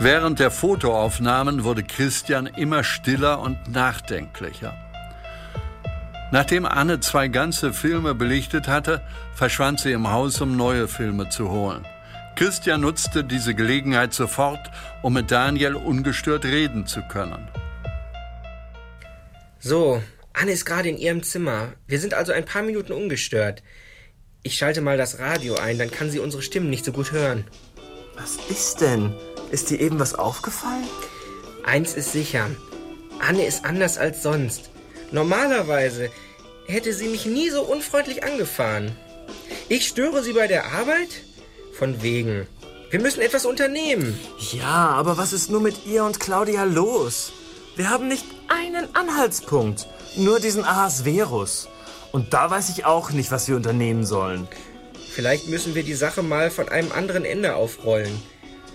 Während der Fotoaufnahmen wurde Christian immer stiller und nachdenklicher. Nachdem Anne 2 ganze Filme belichtet hatte, verschwand sie im Haus, um neue Filme zu holen. Christian nutzte diese Gelegenheit sofort, um mit Daniel ungestört reden zu können. So, Anne ist gerade in ihrem Zimmer. Wir sind also ein paar Minuten ungestört. Ich schalte mal das Radio ein, dann kann sie unsere Stimmen nicht so gut hören. Was ist denn? Ist dir eben was aufgefallen? Eins ist sicher. Anne ist anders als sonst. Normalerweise hätte sie mich nie so unfreundlich angefahren. Ich störe sie bei der Arbeit? Von wegen. Wir müssen etwas unternehmen. Ja, aber was ist nur mit ihr und Claudia los? Wir haben nicht einen Anhaltspunkt. Nur diesen Ahasverus. Und da weiß ich auch nicht, was wir unternehmen sollen. Vielleicht müssen wir die Sache mal von einem anderen Ende aufrollen.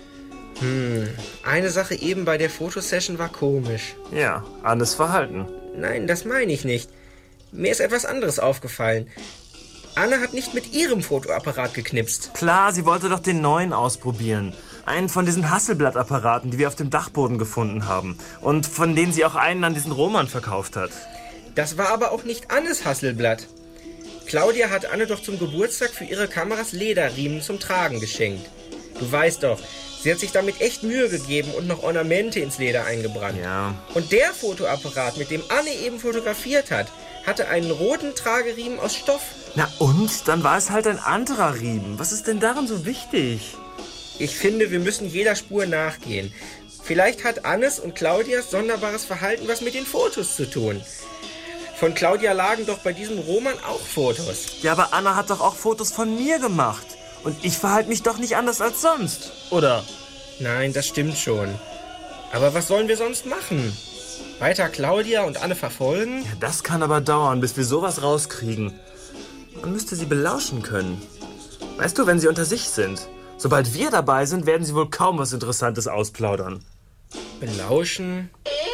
Eine Sache eben bei der Fotosession war komisch. Ja, Annes Verhalten. Nein, das meine ich nicht. Mir ist etwas anderes aufgefallen. Anne hat nicht mit ihrem Fotoapparat geknipst. Klar, sie wollte doch den neuen ausprobieren. Einen von diesen Hasselblatt-Apparaten, die wir auf dem Dachboden gefunden haben. Und von denen sie auch einen an diesen Roman verkauft hat. Das war aber auch nicht Annes Hasselblatt. Claudia hat Anne doch zum Geburtstag für ihre Kameras Lederriemen zum Tragen geschenkt. Du weißt doch, sie hat sich damit echt Mühe gegeben und noch Ornamente ins Leder eingebrannt. Ja. Und der Fotoapparat, mit dem Anne eben fotografiert hat, hatte einen roten Trageriemen aus Stoff. Na und? Dann war es halt ein anderer Riemen. Was ist denn daran so wichtig? Ich finde, wir müssen jeder Spur nachgehen. Vielleicht hat Annes und Claudias sonderbares Verhalten was mit den Fotos zu tun. Von Claudia lagen doch bei diesem Roman auch Fotos. Ja, aber Anna hat doch auch Fotos von mir gemacht. Und ich verhalte mich doch nicht anders als sonst, oder? Nein, das stimmt schon. Aber was sollen wir sonst machen? Weiter Claudia und Anne verfolgen? Ja, das kann aber dauern, bis wir sowas rauskriegen. Man müsste sie belauschen können. Weißt du, wenn sie unter sich sind. Sobald wir dabei sind, werden sie wohl kaum was Interessantes ausplaudern. Belauschen?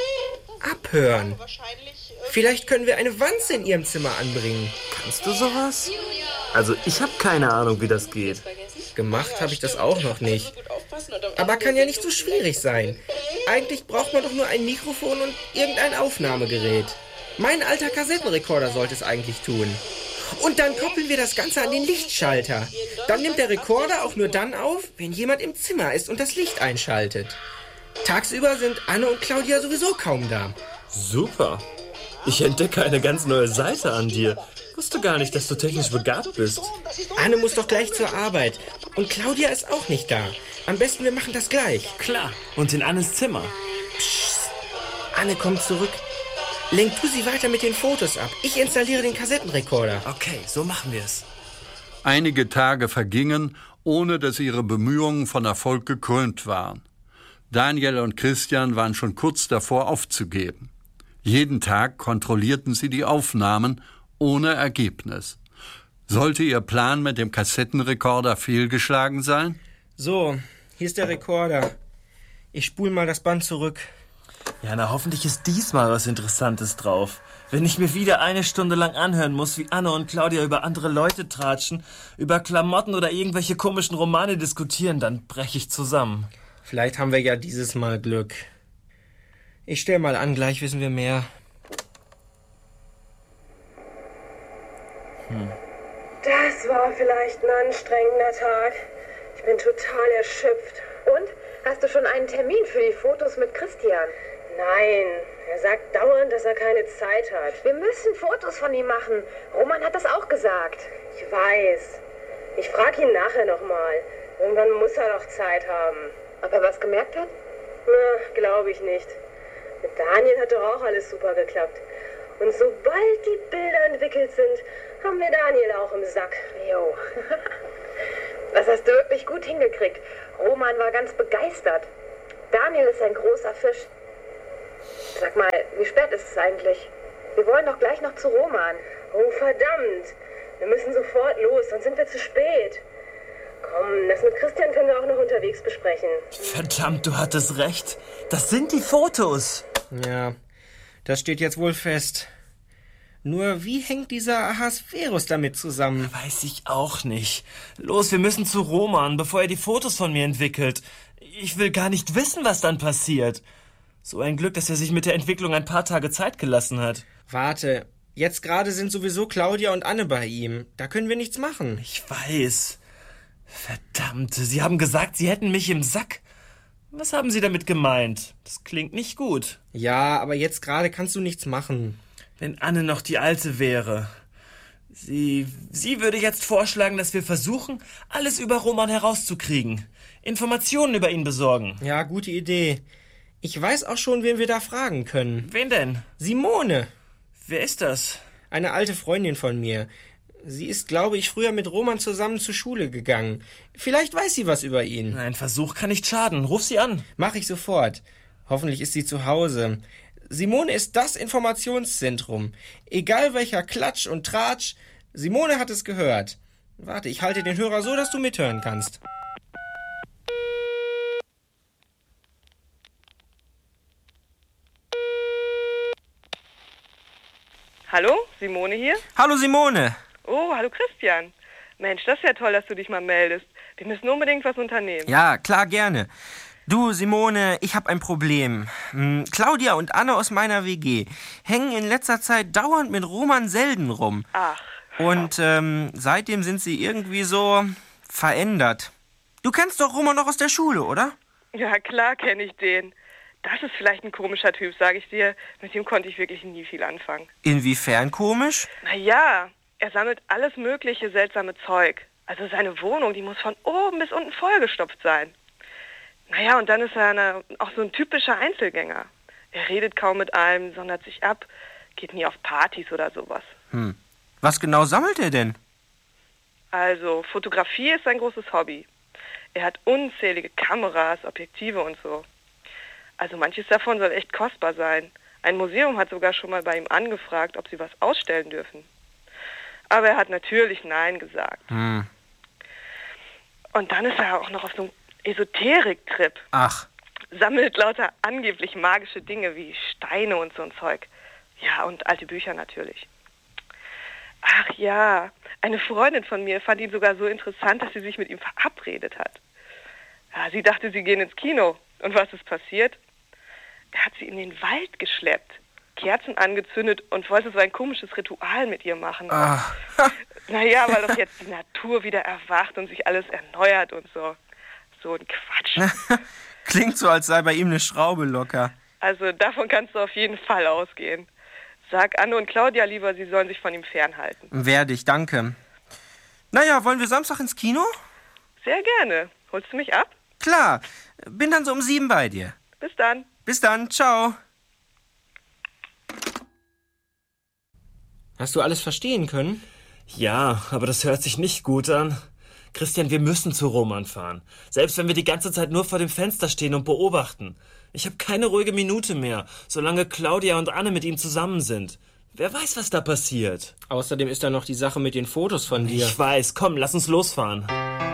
Abhören. Vielleicht können wir eine Wanze in ihrem Zimmer anbringen. Kannst du sowas? Also ich habe keine Ahnung, wie das geht. Gemacht habe ich das auch noch nicht. Aber kann ja nicht so schwierig sein. Eigentlich braucht man doch nur ein Mikrofon und irgendein Aufnahmegerät. Mein alter Kassettenrekorder sollte es eigentlich tun. Und dann koppeln wir das Ganze an den Lichtschalter. Dann nimmt der Rekorder auch nur dann auf, wenn jemand im Zimmer ist und das Licht einschaltet. Tagsüber sind Anne und Claudia sowieso kaum da. Super. Ich entdecke eine ganz neue Seite an dir. Wusste gar nicht, dass du technisch begabt bist. Anne muss doch gleich zur Arbeit. Und Claudia ist auch nicht da. Am besten, wir machen das gleich. Klar. Und in Annes Zimmer. Psst. Anne kommt zurück. Lenk du sie weiter mit den Fotos ab. Ich installiere den Kassettenrekorder. Okay, so machen wir es. Einige Tage vergingen, ohne dass ihre Bemühungen von Erfolg gekrönt waren. Daniel und Christian waren schon kurz davor aufzugeben. Jeden Tag kontrollierten sie die Aufnahmen ohne Ergebnis. Sollte ihr Plan mit dem Kassettenrekorder fehlgeschlagen sein? So, hier ist der Rekorder. Ich spule mal das Band zurück. Ja, na hoffentlich ist diesmal was Interessantes drauf. Wenn ich mir wieder eine Stunde lang anhören muss, wie Anne und Claudia über andere Leute tratschen, über Klamotten oder irgendwelche komischen Romane diskutieren, dann breche ich zusammen. Vielleicht haben wir ja dieses Mal Glück. Ich stell mal an, gleich wissen wir mehr. Das war vielleicht ein anstrengender Tag. Ich bin total erschöpft. Und? Hast du schon einen Termin für die Fotos mit Christian? Nein, er sagt dauernd, dass er keine Zeit hat. Wir müssen Fotos von ihm machen. Roman hat das auch gesagt. Ich weiß. Ich frage ihn nachher nochmal. Irgendwann muss er doch Zeit haben. Ob er was gemerkt hat? Na, glaube ich nicht. Mit Daniel hat doch auch alles super geklappt. Und sobald die Bilder entwickelt sind, haben wir Daniel auch im Sack. Jo. Das hast du wirklich gut hingekriegt. Roman war ganz begeistert. Daniel ist ein großer Fisch. Sag mal, wie spät ist es eigentlich? Wir wollen doch gleich noch zu Roman. Oh, verdammt. Wir müssen sofort los, sonst sind wir zu spät. Komm, das mit Christian können wir auch noch unterwegs besprechen. Verdammt, du hattest recht. Das sind die Fotos. Ja, das steht jetzt wohl fest. Nur wie hängt dieser Ahasverus damit zusammen? Weiß ich auch nicht. Los, wir müssen zu Roman, bevor er die Fotos von mir entwickelt. Ich will gar nicht wissen, was dann passiert. So ein Glück, dass er sich mit der Entwicklung ein paar Tage Zeit gelassen hat. Warte, jetzt gerade sind sowieso Claudia und Anne bei ihm. Da können wir nichts machen. Ich weiß. Verdammt, Sie haben gesagt, Sie hätten mich im Sack. Was haben Sie damit gemeint? Das klingt nicht gut. Ja, aber jetzt gerade kannst du nichts machen. Wenn Anne noch die Alte wäre. Sie würde jetzt vorschlagen, dass wir versuchen, alles über Roman herauszukriegen. Informationen über ihn besorgen. Ja, gute Idee. Ich weiß auch schon, wen wir da fragen können. Wen denn? Simone. Wer ist das? Eine alte Freundin von mir. Sie ist, glaube ich, früher mit Roman zusammen zur Schule gegangen. Vielleicht weiß sie was über ihn. Ein Versuch kann nicht schaden. Ruf sie an. Mach ich sofort. Hoffentlich ist sie zu Hause. Simone ist das Informationszentrum. Egal welcher Klatsch und Tratsch, Simone hat es gehört. Warte, ich halte den Hörer so, dass du mithören kannst. Hallo, Simone hier? Hallo Simone. Oh, hallo Christian. Mensch, das ist ja toll, dass du dich mal meldest. Wir müssen unbedingt was unternehmen. Ja, klar, gerne. Du, Simone, ich habe ein Problem. Claudia und Anne aus meiner WG hängen in letzter Zeit dauernd mit Roman Selden rum. Ach. Und seitdem sind sie irgendwie so verändert. Du kennst doch Roman noch aus der Schule, oder? Ja, klar kenne ich den. Das ist vielleicht ein komischer Typ, sage ich dir. Mit dem konnte ich wirklich nie viel anfangen. Inwiefern komisch? Naja, er sammelt alles mögliche seltsame Zeug. Also seine Wohnung, die muss von oben bis unten vollgestopft sein. Naja, und dann ist er auch so ein typischer Einzelgänger. Er redet kaum mit einem, sondert sich ab, geht nie auf Partys oder sowas. Was genau sammelt er denn? Also, Fotografie ist sein großes Hobby. Er hat unzählige Kameras, Objektive und so. Also manches davon soll echt kostbar sein. Ein Museum hat sogar schon mal bei ihm angefragt, ob sie was ausstellen dürfen. Aber er hat natürlich Nein gesagt. Und dann ist er auch noch auf so einem Esoterik-Trip. Ach. Sammelt lauter angeblich magische Dinge wie Steine und so ein Zeug. Ja, und alte Bücher natürlich. Ach ja, eine Freundin von mir fand ihn sogar so interessant, dass sie sich mit ihm verabredet hat. Ja, sie dachte, sie gehen ins Kino. Und was ist passiert? Er hat sie in den Wald geschleppt, Kerzen angezündet und wollte so ein komisches Ritual mit ihr machen. Naja, weil doch jetzt die Natur wieder erwacht und sich alles erneuert und so. So ein Quatsch. Klingt so, als sei bei ihm eine Schraube locker. Also davon kannst du auf jeden Fall ausgehen. Sag Anne und Claudia lieber, sie sollen sich von ihm fernhalten. Werde ich, danke. Naja, wollen wir Samstag ins Kino? Sehr gerne. Holst du mich ab? Klar, bin dann so um 7 bei dir. Bis dann. Bis dann, ciao. Hast du alles verstehen können? Ja, aber das hört sich nicht gut an. Christian, wir müssen zu Roman fahren. Selbst wenn wir die ganze Zeit nur vor dem Fenster stehen und beobachten. Ich habe keine ruhige Minute mehr, solange Claudia und Anne mit ihm zusammen sind. Wer weiß, was da passiert. Außerdem ist da noch die Sache mit den Fotos von dir. Ich weiß, komm, lass uns losfahren.